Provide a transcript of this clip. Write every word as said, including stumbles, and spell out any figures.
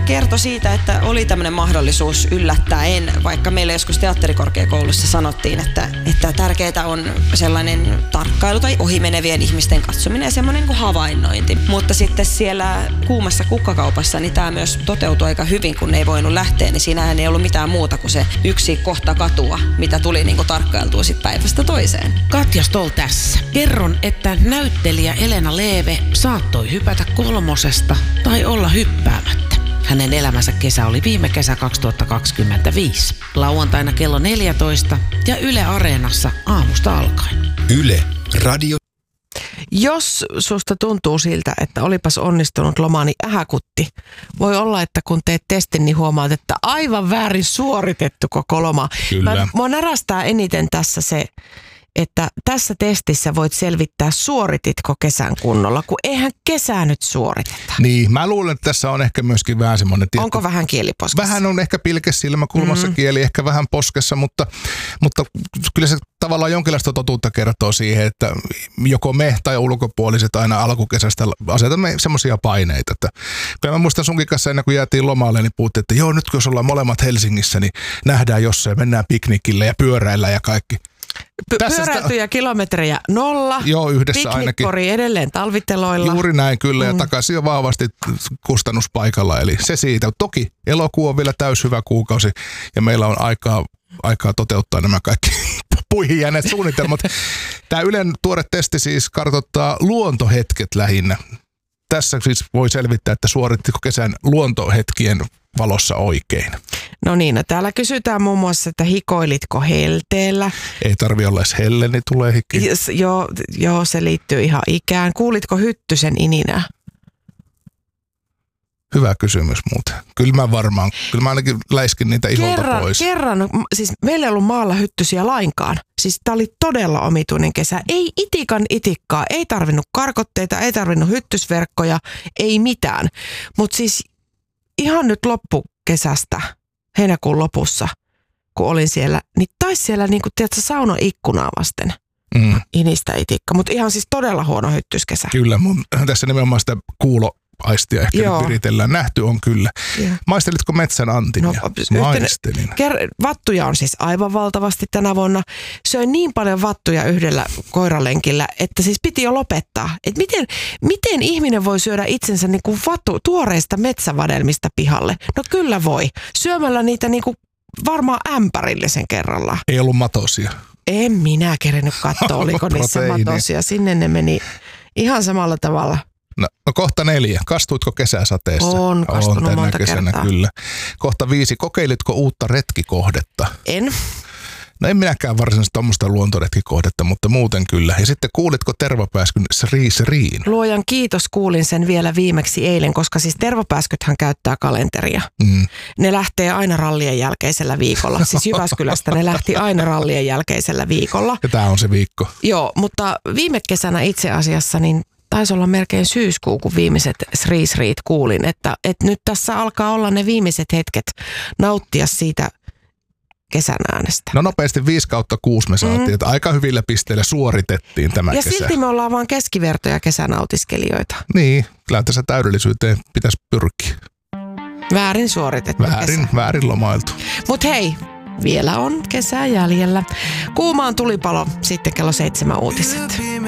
kertoi siitä, että oli tämmöinen mahdollisuus yllättäen, vaikka meillä joskus teatterikorkeakoulussa sanottiin, että, että tärkeää on sellainen tarkkailu tai ohimenevien ihmisten katsominen ja semmoinen kuin havainnointi. Mutta sitten siellä kuumassa kukkakaupassa niin tämä myös toteutui aika hyvin, kun ne ei voinut lähteä, niin siinähän ei ollut mitään muuta kuin se yksi kohta katua, mitä tuli niin kuin tarkkailtua sit päivästä toiseen. Katja Stoll tässä. Kerron, että näyttelijä Elena Leeve saattoi hypätä kolmosesta tai olla hyppäämättä. Hänen elämänsä kesä oli viime kesä kaksituhattakaksikymmentäviisi. Lauantaina kello neljätoista ja Yle Areenassa aamusta alkaen. Yle Radio. Jos susta tuntuu siltä, että olipas onnistunut loma, niin ähäkutti. Voi olla, että kun teet testin, niin huomaat, että aivan väärin suoritettu koko loma. Kyllä. Mä, mua närästää eniten tässä se, että tässä testissä voit selvittää, suorititko kesän kunnolla, kun eihän kesää nyt suoriteta. Niin, mä luulen, että tässä on ehkä myöskin vähän semmoinen... Tietty, onko vähän kieliposkessa? Vähän on ehkä pilke silmäkulmassa Mm. kieli, ehkä vähän poskessa, mutta, mutta kyllä se tavallaan jonkinlaista totuutta kertoo siihen, että joko me tai ulkopuoliset aina alkukesästä asetamme semmoisia paineita. Että, kyllä mä muistan sunkin kanssa ennen kuin jäätiin lomalle, niin puhuttiin, että joo, nyt jos ollaan molemmat Helsingissä, niin nähdään jossain, mennään piknikille ja pyöräillä ja kaikki. Py- pyöräiltyjä kilometrejä nolla. Joo, yhdessä ainakin. Piknikkori edelleen talviteloilla. Juuri näin kyllä, ja Mm. takaisin jo vahvasti kustannuspaikalla, eli se siitä. Toki elokuu on vielä täys hyvä kuukausi, ja meillä on aikaa, aikaa toteuttaa nämä kaikki puihin jääneet suunnitelmat. Tämä Ylen tuore testi siis kartoittaa luontohetket lähinnä. Tässä siis voi selvittää, että suorittiko kesän luontohetkien valossa oikein. No niin, no täällä kysytään muun muassa, että hikoilitko helteellä. Ei tarvi olla edes helle, niin tulee hiki. Yes, joo, joo, se liittyy ihan ikään. Kuulitko hyttysen ininää? Hyvä kysymys muuten. Kyllä mä varmaan, kyllä mä ainakin läiskin niitä iholta Kerran, pois. kerran, m- siis meillä ei ollut maalla hyttysiä lainkaan. Siis tää oli todella omituinen kesä. Ei itikan itikkaa, ei tarvinnut karkotteita, ei tarvinnut hyttysverkkoja, ei mitään. Mutta siis ihan nyt loppukesästä, heinäkuun lopussa, kun olin siellä, niin taisi siellä niinku, tiedätkö, saunan ikkunaa vasten Mm. inistä itikka. Mutta ihan siis todella huono hyttyskesä. Kyllä, mun, tässä nimenomaan sitä kuuloaistia ehkä Joo. nyt viritellään. Nähty on kyllä. Joo. Maistelitko metsän antimia? No, yhtenä- Maistelin. Ker- vattuja on siis aivan valtavasti tänä vuonna. Söin niin paljon vattuja yhdellä koiralenkillä, että siis piti jo lopettaa. Et miten, miten ihminen voi syödä itsensä niinku vattu, tuoreista metsävadelmista pihalle? No kyllä voi. Syömällä niitä niinku varmaan ämpärillisen kerralla. Ei ollut matosia. En minä kerennyt katsoa, oliko niissä Proteiini. matosia. Sinne ne meni ihan samalla tavalla. No, no kohta neljä. Kastuitko kesäsateessa? On kastunut tänä monta kesänä, kertaa. Kyllä. Kohta viisi. Kokeilitko uutta retkikohdetta? En. No en minäkään varsinaisesti tuommoista luontoretkikohdetta, mutta muuten kyllä. Ja sitten kuulitko tervapääskyn Sri Sriin? Luojan kiitos, kuulin sen vielä viimeksi eilen, koska siis tervapääskythän käyttää kalenteria. Mm. Ne lähtee aina rallien jälkeisellä viikolla. Siis Jyväskylästä ne lähti aina rallien jälkeisellä viikolla. Ja tämä on se viikko. Joo, mutta viime kesänä itse asiassa niin taisi olla melkein syyskuu, kun viimeiset Sri Sriit kuulin, että, että nyt tässä alkaa olla ne viimeiset hetket nauttia siitä kesän äänestä. No nopeasti viisi kautta kuusi me saatiin, Mm. että aika hyvillä pisteillä suoritettiin tämä Ja kesä. silti me ollaan vaan keskivertoja kesänautiskelijoita. Niin, kyllä tässä täydellisyyteen pitäisi pyrkiä. Väärin suoritettu Väärin, kesä. väärin lomailtu. Mut hei, vielä on kesää jäljellä. Kuumaan tulipalo, sitten kello seitsemän uutiset.